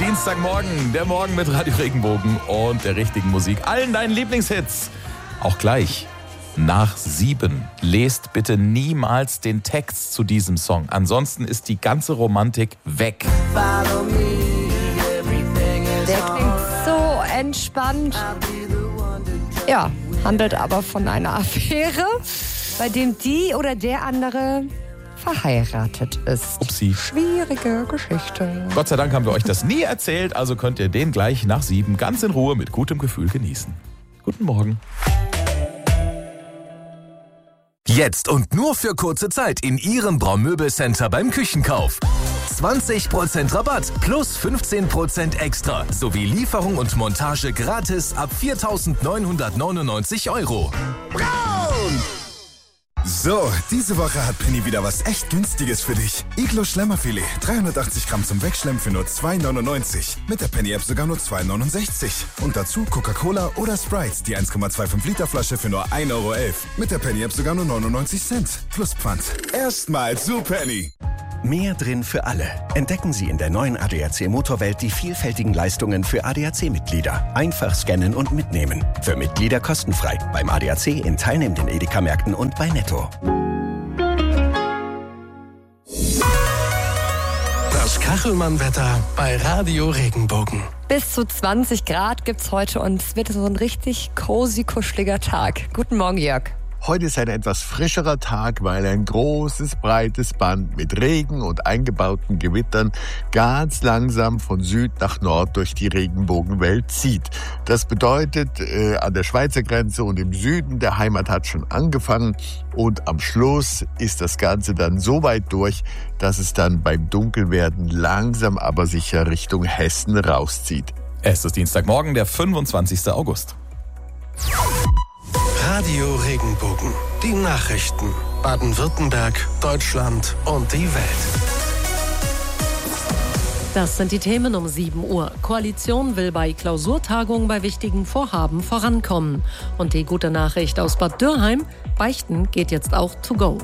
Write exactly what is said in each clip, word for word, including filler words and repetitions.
Dienstagmorgen, der Morgen mit Radio Regenbogen und der richtigen Musik. Allen deinen Lieblingshits. Auch gleich nach sieben. Lest bitte niemals den Text zu diesem Song. Ansonsten ist die ganze Romantik weg. Der klingt so entspannt. Ja, handelt aber von einer Affäre, bei dem die oder der andere verheiratet ist. Upsi. Schwierige Geschichte. Gott sei Dank haben wir euch das nie erzählt, also könnt ihr den gleich nach sieben ganz in Ruhe mit gutem Gefühl genießen. Guten Morgen. Jetzt und nur für kurze Zeit in Ihrem Braumöbelcenter beim Küchenkauf. zwanzig Prozent Rabatt plus fünfzehn Prozent extra sowie Lieferung und Montage gratis ab viertausendneunhundertneunundneunzig Euro. Braun! So, diese Woche hat Penny wieder was echt Günstiges für dich. Iglo Schlemmerfilet, dreihundertachtzig Gramm zum Wegschlemmen für nur zwei neunundneunzig. Mit der Penny-App sogar nur zwei neunundsechzig. Und dazu Coca-Cola oder Sprite, die eins Komma fünfundzwanzig Liter Flasche für nur ein Euro elf. Mit der Penny-App sogar nur neunundneunzig Cent. Plus Pfand. Erstmal zu Penny. Mehr drin für alle. Entdecken Sie in der neuen A D A C Motorwelt die vielfältigen Leistungen für A D A C-Mitglieder. Einfach scannen und mitnehmen. Für Mitglieder kostenfrei. Beim A D A C in teilnehmenden Edeka-Märkten und bei Netto. Das Kachelmann-Wetter bei Radio Regenbogen. Bis zu zwanzig Grad gibt's heute und es wird so ein richtig cozy, kuscheliger Tag. Guten Morgen, Jörg. Heute ist ein etwas frischerer Tag, weil ein großes, breites Band mit Regen und eingebauten Gewittern ganz langsam von Süd nach Nord durch die Regenbogenwelt zieht. Das bedeutet, äh, an der Schweizer Grenze und im Süden der Heimat hat schon angefangen und am Schluss ist das Ganze dann so weit durch, dass es dann beim Dunkelwerden langsam aber sicher Richtung Hessen rauszieht. Es ist Dienstagmorgen, der fünfundzwanzigster August. Radio Regenbogen. Die Nachrichten. Baden-Württemberg, Deutschland und die Welt. Das sind die Themen um sieben Uhr. Koalition will bei Klausurtagungen bei wichtigen Vorhaben vorankommen. Und die gute Nachricht aus Bad Dürrheim: Beichten geht jetzt auch to go.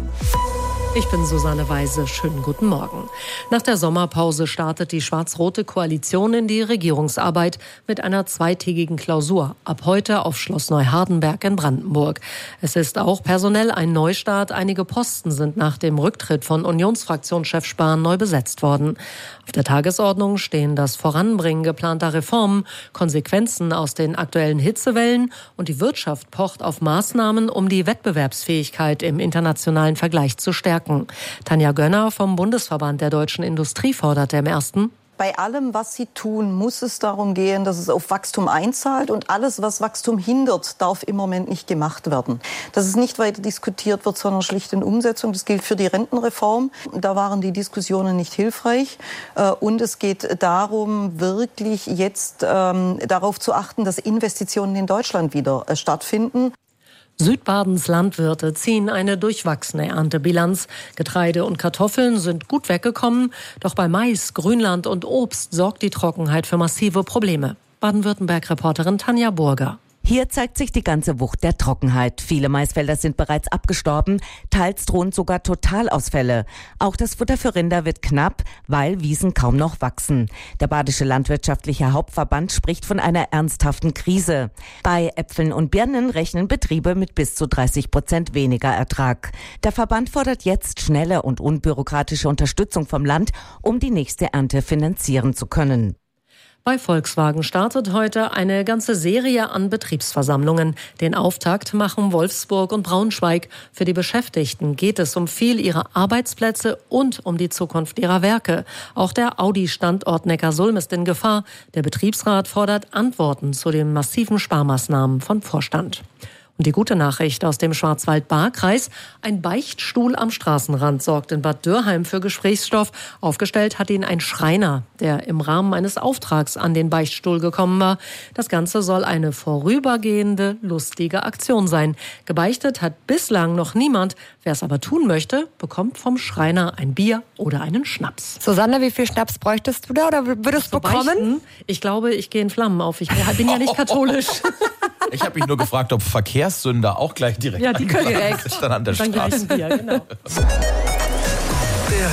Ich bin Susanne Weise. Schönen guten Morgen. Nach der Sommerpause startet die schwarz-rote Koalition in die Regierungsarbeit mit einer zweitägigen Klausur. Ab heute auf Schloss Neuhardenberg in Brandenburg. Es ist auch personell ein Neustart. Einige Posten sind nach dem Rücktritt von Unionsfraktionschef Spahn neu besetzt worden. Auf der Tagesordnung stehen das Voranbringen geplanter Reformen, Konsequenzen aus den aktuellen Hitzewellen und die Wirtschaft pocht auf Maßnahmen, um die Wettbewerbsfähigkeit im internationalen Vergleich zu stärken. Tanja Gönner vom Bundesverband der deutschen Industrie forderte im ersten: Bei allem, was Sie tun, muss es darum gehen, dass es auf Wachstum einzahlt. Und alles, was Wachstum hindert, darf im Moment nicht gemacht werden. Dass es nicht weiter diskutiert wird, sondern schlicht in Umsetzung. Das gilt für die Rentenreform. Da waren die Diskussionen nicht hilfreich. Und es geht darum, wirklich jetzt ähm, darauf zu achten, dass Investitionen in Deutschland wieder äh, stattfinden. Südbadens Landwirte ziehen eine durchwachsene Erntebilanz. Getreide und Kartoffeln sind gut weggekommen, doch bei Mais, Grünland und Obst sorgt die Trockenheit für massive Probleme. Baden-Württemberg-Reporterin Tanja Burger. Hier zeigt sich die ganze Wucht der Trockenheit. Viele Maisfelder sind bereits abgestorben, teils drohen sogar Totalausfälle. Auch das Futter für Rinder wird knapp, weil Wiesen kaum noch wachsen. Der Badische Landwirtschaftliche Hauptverband spricht von einer ernsthaften Krise. Bei Äpfeln und Birnen rechnen Betriebe mit bis zu dreißig Prozent weniger Ertrag. Der Verband fordert jetzt schnelle und unbürokratische Unterstützung vom Land, um die nächste Ernte finanzieren zu können. Bei Volkswagen startet heute eine ganze Serie an Betriebsversammlungen. Den Auftakt machen Wolfsburg und Braunschweig. Für die Beschäftigten geht es um viel ihrer Arbeitsplätze und um die Zukunft ihrer Werke. Auch der Audi-Standort Neckarsulm ist in Gefahr. Der Betriebsrat fordert Antworten zu den massiven Sparmaßnahmen vom Vorstand. Und die gute Nachricht aus dem Schwarzwald-Baar-Kreis: Ein Beichtstuhl am Straßenrand sorgt in Bad Dürrheim für Gesprächsstoff. Aufgestellt hat ihn ein Schreiner, der im Rahmen eines Auftrags an den Beichtstuhl gekommen war. Das Ganze soll eine vorübergehende, lustige Aktion sein. Gebeichtet hat bislang noch niemand. Wer es aber tun möchte, bekommt vom Schreiner ein Bier oder einen Schnaps. Susanne, wie viel Schnaps bräuchtest du da oder würdest du bekommen? Beichten? Ich glaube, ich gehe in Flammen auf. Ich bin ja nicht katholisch. Ich habe mich nur gefragt, ob Verkehrssünder auch gleich direkt ja, die können direkt. dann an der dann Straße. Gleich ein Bier, genau. Der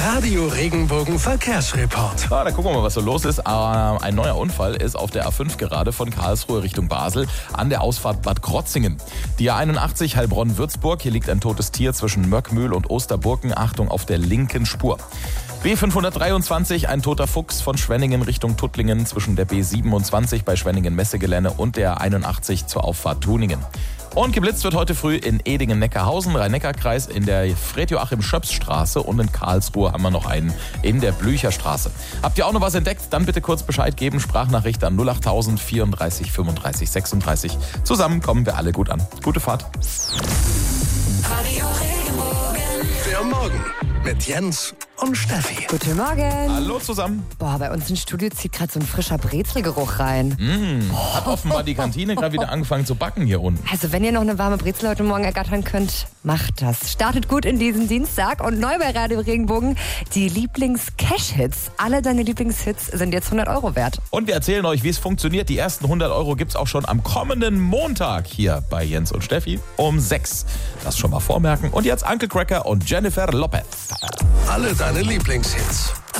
Radio Regenbogen Verkehrsreport. Ah, da gucken wir mal, was so los ist. Ah, ein neuer Unfall ist auf der A fünf gerade von Karlsruhe Richtung Basel an der Ausfahrt Bad Krotzingen. Die A einundachtzig Heilbronn-Würzburg. Hier liegt ein totes Tier zwischen Möckmühl und Osterburken. Achtung auf der linken Spur. B fünfhundertdreiundzwanzig, ein toter Fuchs von Schwenningen Richtung Tuttlingen zwischen der B siebenundzwanzig bei Schwenningen-Messegelände und der A einundachtzig zur Auffahrt Tuningen. Und geblitzt wird heute früh in Edingen-Neckarhausen, Rhein-Neckar-Kreis, in der Fred-Joachim-Schöps-Straße und in Karlsruhe haben wir noch einen in der Blücherstraße. Habt ihr auch noch was entdeckt? Dann bitte kurz Bescheid geben. Sprachnachricht an null acht tausend vierunddreißig fünfunddreißig sechsunddreißig. Zusammen kommen wir alle gut an. Gute Fahrt. Radio Regenbogen. Der Morgen mit Jens und Steffi. Guten Morgen. Hallo zusammen. Boah, bei uns im Studio zieht gerade so ein frischer Brezelgeruch rein. Mmh, hat offenbar die Kantine gerade wieder angefangen zu backen hier unten. Also wenn ihr noch eine warme Brezel heute Morgen ergattern könnt, macht das. Startet gut in diesen Dienstag und neu bei Radio Regenbogen die Lieblings-Cash-Hits. Alle deine Lieblingshits sind jetzt hundert Euro wert. Und wir erzählen euch, wie es funktioniert. Die ersten hundert Euro gibt's auch schon am kommenden Montag hier bei Jens und Steffi um sechs. Das schon mal vormerken. Und jetzt Uncle Cracker und Jennifer Lopez. Alle deine Lieblingshits.